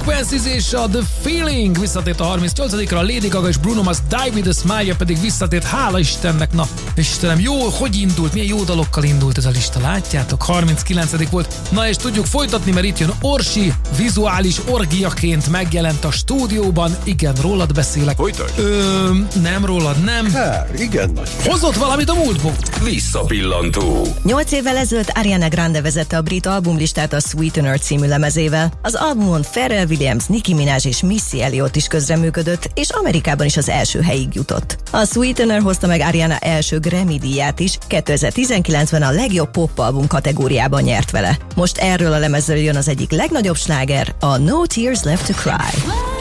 Frequencies és a The Feeling visszatért a 38-ra, a Lady Gaga és Bruno Mars Die With A Smile pedig visszatért, hála Istennek. Na, Istenem, jó, hogy indult, milyen jó dalokkal indult ez a lista, látjátok? 39. volt. Na és tudjuk folytatni, mert itt jön Orsi, vizuális orgiaként megjelent a stúdióban. Igen, rólad beszélek. Folytasd. Nem rólad, nem. Igen, nagy. Hozott valamit a múltból. Visszapillantó. 8 évvel ezelőtt Ariana Grande vezette a brit albumlistát a Sweetener című lemezével. Az albumon Pharrell Williams, Nicki Minaj és Missy Elliott is közreműködött, és Amerikában is az első helyig jutott. A Sweetener hozta meg Ariana első Grammy-díját is, 2019-ben a legjobb pop-album kategóriában nyert vele. Most erről a lemezről jön az egyik legnagyobb sláger, a No Tears Left to Cry.